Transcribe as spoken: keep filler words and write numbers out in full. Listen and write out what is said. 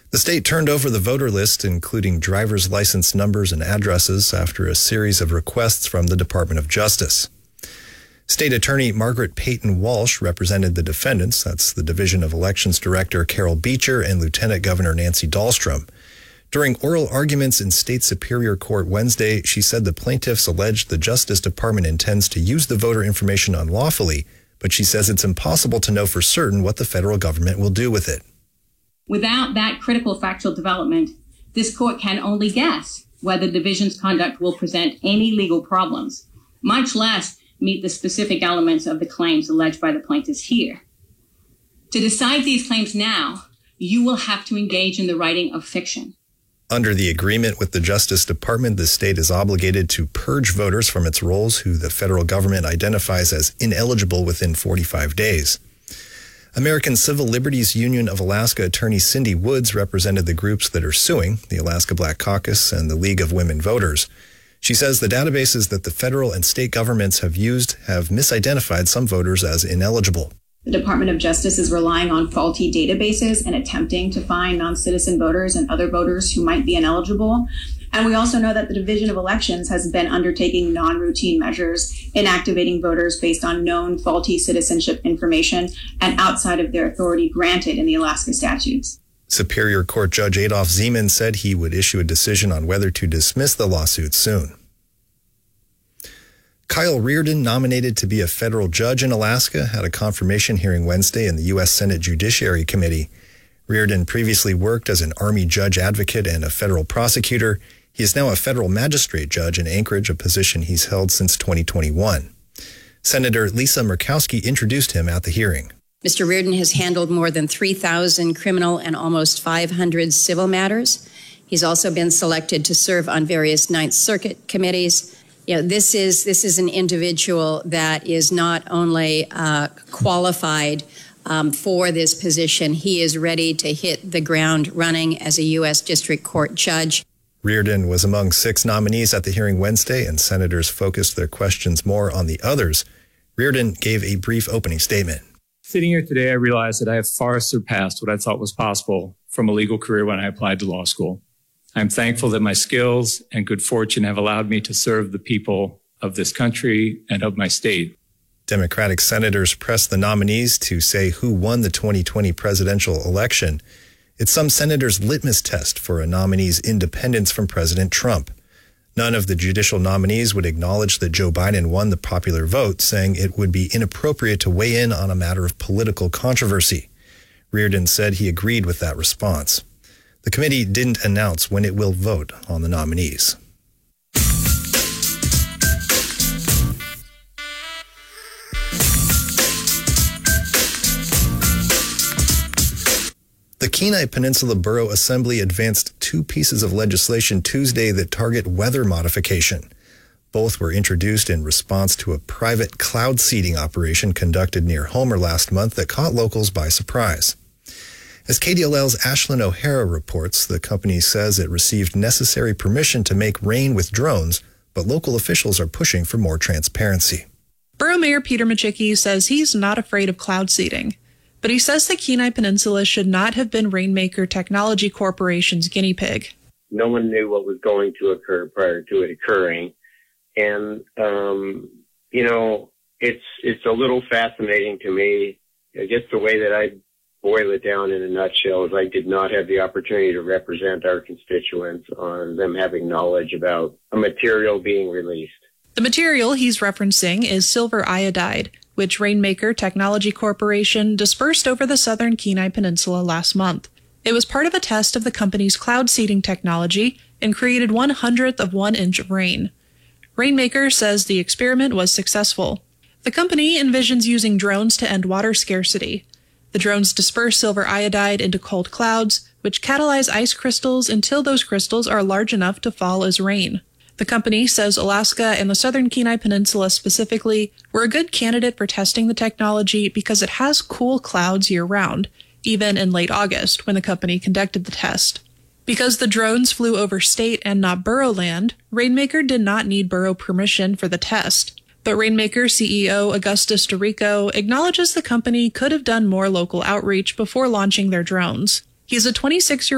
The state turned over the voter list, including driver's license numbers and addresses, after a series of requests from the Department of Justice. State Attorney Margaret Peyton Walsh represented the defendants. That's the Division of Elections Director Carol Beecher and Lieutenant Governor Nancy Dahlstrom. During oral arguments in State Superior Court Wednesday, she said the plaintiffs alleged the Justice Department intends to use the voter information unlawfully, but she says it's impossible to know for certain what the federal government will do with it. Without that critical factual development, this court can only guess whether the division's conduct will present any legal problems, much less meet the specific elements of the claims alleged by the plaintiffs here. To decide these claims now, you will have to engage in the writing of fiction. Under the agreement with the Justice Department, the state is obligated to purge voters from its rolls who the federal government identifies as ineligible within forty-five days. American Civil Liberties Union of Alaska attorney Cindy Woods represented the groups that are suing, the Alaska Black Caucus and the League of Women Voters. She says the databases that the federal and state governments have used have misidentified some voters as ineligible. The Department of Justice is relying on faulty databases and attempting to find non-citizen voters and other voters who might be ineligible. And we also know that the Division of Elections has been undertaking non-routine measures in activating voters based on known faulty citizenship information and outside of their authority granted in the Alaska statutes. Superior Court Judge Adolph Zeman said he would issue a decision on whether to dismiss the lawsuit soon. Kyle Reardon, nominated to be a federal judge in Alaska, had a confirmation hearing Wednesday in the U S Senate Judiciary Committee. Reardon previously worked as an Army judge advocate and a federal prosecutor. He is now a federal magistrate judge in Anchorage, a position he's held since twenty twenty-one. Senator Lisa Murkowski introduced him at the hearing. Mister Reardon has handled more than three thousand criminal and almost five hundred civil matters. He's also been selected to serve on various Ninth Circuit committees. You know, this is this is an individual that is not only uh, qualified um, for this position, he is ready to hit the ground running as a U S District Court judge. Reardon was among six nominees at the hearing Wednesday, and senators focused their questions more on the others. Reardon gave a brief opening statement. Sitting here today, I realize that I have far surpassed what I thought was possible from a legal career when I applied to law school. I'm thankful that my skills and good fortune have allowed me to serve the people of this country and of my state. Democratic senators pressed the nominees to say who won the twenty twenty presidential election. It's some senators' litmus test for a nominee's independence from President Trump. None of the judicial nominees would acknowledge that Joe Biden won the popular vote, saying it would be inappropriate to weigh in on a matter of political controversy. Reardon said he agreed with that response. The committee didn't announce when it will vote on the nominees. The Kenai Peninsula Borough Assembly advanced two pieces of legislation Tuesday that target weather modification. Both were introduced in response to a private cloud seeding operation conducted near Homer last month that caught locals by surprise. As K D L L's Ashlyn O'Hara reports, the company says it received necessary permission to make rain with drones, but local officials are pushing for more transparency. Borough Mayor Peter Machicki says he's not afraid of cloud seeding, but he says the Kenai Peninsula should not have been Rainmaker Technology Corporation's guinea pig. No one knew what was going to occur prior to it occurring. And, um, you know, it's it's a little fascinating to me. I guess the way that I boil it down in a nutshell is I did not have the opportunity to represent our constituents on them having knowledge about a material being released. The material he's referencing is silver iodide, which Rainmaker Technology Corporation dispersed over the southern Kenai Peninsula last month. It was part of a test of the company's cloud seeding technology and created one hundredth of one inch of rain. Rainmaker says the experiment was successful. The company envisions using drones to end water scarcity. The drones disperse silver iodide into cold clouds, which catalyze ice crystals until those crystals are large enough to fall as rain. The company says Alaska and the southern Kenai Peninsula specifically were a good candidate for testing the technology because it has cool clouds year-round, even in late August when the company conducted the test. Because the drones flew over state and not borough land, Rainmaker did not need borough permission for the test. But Rainmaker C E O Augustus Dorico acknowledges the company could have done more local outreach before launching their drones. He's a twenty-six-year-old